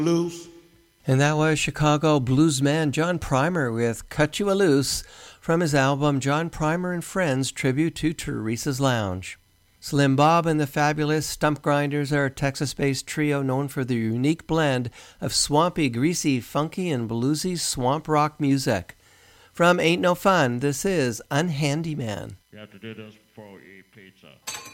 Loose. And that was Chicago bluesman John Primer with Cut You a Loose from his album John Primer and Friends Tribute to Teresa's Lounge. Slim Bob and the Fabulous Stump Grinders are a Texas-based trio known for their unique blend of swampy, greasy, funky, and bluesy swamp rock music. From Ain't No Fun, this is Unhandy Man. You have to do this before we eat pizza.